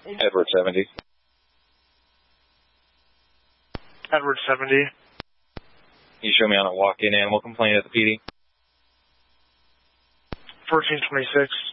Edward 70. Edward 70. You show me on a walk-in animal complaint at the PD. 1426.